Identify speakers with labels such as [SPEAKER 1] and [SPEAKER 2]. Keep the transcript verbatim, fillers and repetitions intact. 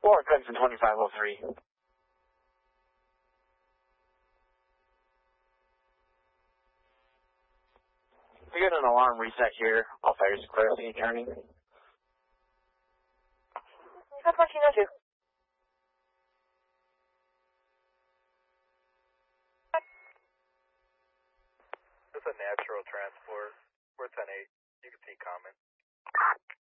[SPEAKER 1] Or Clemson twenty-five oh three. We got an alarm reset here. All fires clear. See you turning.
[SPEAKER 2] 三方行到九。
[SPEAKER 3] It's a natural transport. We're ten eight. You can see comment.